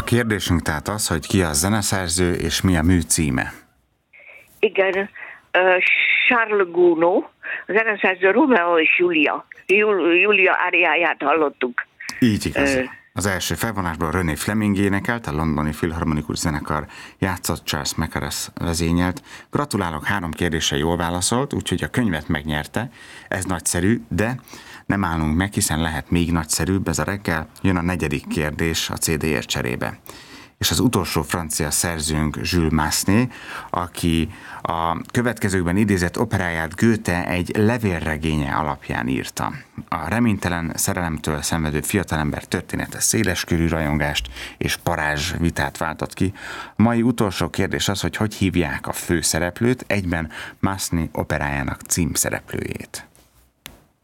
kérdésünk tehát az, hogy ki a zeneszerző és mi a mű címe. Igen, Charles Gounod, a zeneszerző Romeo és Julia áriáját hallottuk. Így igaz. Az első felvonásban René Fleming énekelt, a Londoni Filharmonikus Zenekar játszott, Charles Mackerras vezényelt. Gratulálok, 3 kérdésre jól válaszolt, úgyhogy a könyvet megnyerte. Ez nagyszerű, de nem állunk meg, hiszen lehet még nagyszerűbb ez a reggel. Jön a 4. kérdés a CD-ért cserébe. És az utolsó francia szerzőnk Jules Massenet, aki a következőkben idézett operáját Goethe egy levélregénye alapján írta. A reménytelen szerelemtől szenvedő fiatalember története széleskörű rajongást és parázs vitát váltott ki. A mai utolsó kérdés az, hogy hívják a főszereplőt, egyben Massenet operájának címszereplőjét.